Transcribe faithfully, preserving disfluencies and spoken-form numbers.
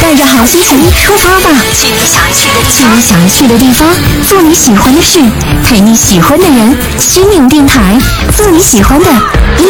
带着好心情出发吧， 去你想去的地去你想去的地方，做你喜欢的事，陪你喜欢的人。心灵电台，做你喜欢的。